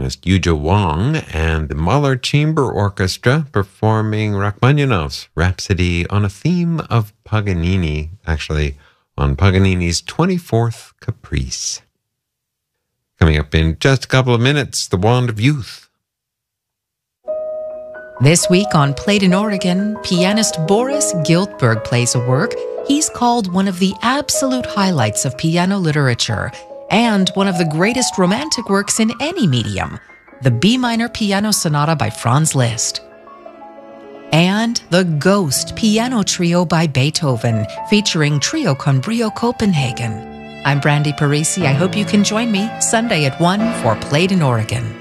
pianist Yuja Wang and the Mahler Chamber Orchestra performing Rachmaninoff's Rhapsody on a theme of Paganini, actually on Paganini's 24th Caprice. Coming up in just a couple of minutes, The Wand of Youth. This week on Played in Oregon, pianist Boris Giltberg plays a work he's called one of the absolute highlights of piano literature and one of the greatest romantic works in any medium, the B minor Piano Sonata by Franz Liszt. And the Ghost Piano Trio by Beethoven, featuring Trio con Brio Copenhagen. I'm Brandy Parisi. I hope you can join me Sunday at 1 for Played in Oregon.